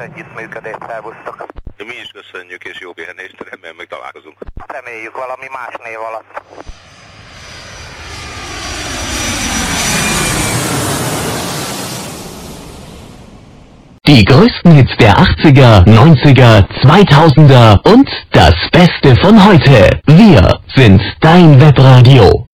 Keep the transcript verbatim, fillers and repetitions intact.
együttműködést, szervusztok. Mi is köszönjük, és jó pihenést, remélem még találkozunk. Reméljük valami más név alatt. Die größten Hits der achtziger, neunziger, zweitausender und das Beste von heute. Wir sind dein Webradio.